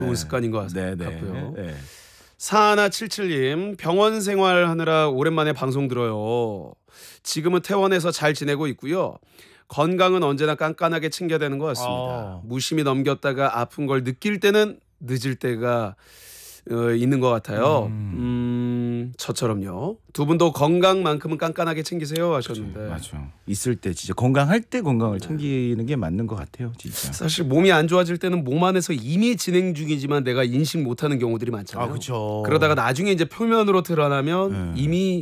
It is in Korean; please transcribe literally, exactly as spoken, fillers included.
좋은 습관인 것 네, 같고요. 네. 사하나칠칠님 병원 생활하느라 오랜만에 방송 들어요. 지금은 퇴원해서 잘 지내고 있고요. 건강은 언제나 깐깐하게 챙겨야 되는 것 같습니다. 아. 무심히 넘겼다가 아픈 걸 느낄 때는 늦을 때가 어, 있는 것 같아요. 음. 음, 저처럼요. 두 분도 건강만큼은 깐깐하게 챙기세요 하셨는데 맞죠. 있을 때 진짜 건강할 때 건강을 챙기는 게 맞는 것 같아요, 진짜. 사실 몸이 안 좋아질 때는 몸 안에서 이미 진행 중이지만 내가 인식 못하는 경우들이 많잖아요. 아, 그렇죠. 그러다가 나중에 이제 표면으로 드러나면 네. 이미